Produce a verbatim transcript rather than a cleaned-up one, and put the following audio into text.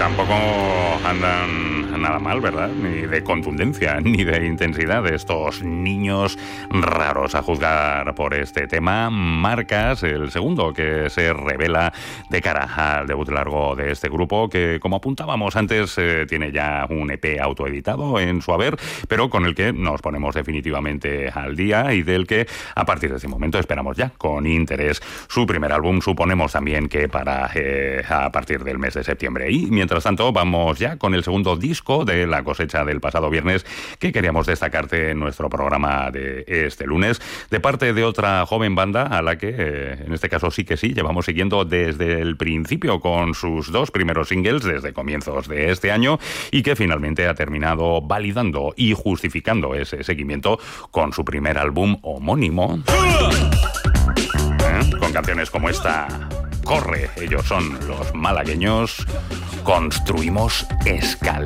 tampoco andan nada mal, ¿verdad? Ni de contundencia, ni de intensidad estos niños raros, a juzgar por este tema. Marcas, el segundo que se revela de cara al debut largo de este grupo, que, como apuntábamos antes, eh, tiene ya un E P autoeditado en su haber, pero con el que nos ponemos definitivamente al día y del que, a partir de ese momento, esperamos ya con interés su primer álbum. Suponemos también que para eh, a partir del mes de septiembre. Y, mientras tanto, vamos ya con el segundo disco de la cosecha del pasado viernes, que queríamos destacarte en nuestro programa de este lunes, de parte de otra joven banda a la que, eh, en este caso sí que sí, llevamos siguiendo desde el principio con sus dos primeros singles desde comienzos de este año, y que finalmente ha terminado validando y justificando ese seguimiento con su primer álbum homónimo, ¿Eh? con canciones como esta, Corre. Ellos son los malagueños Construimos Escaleras.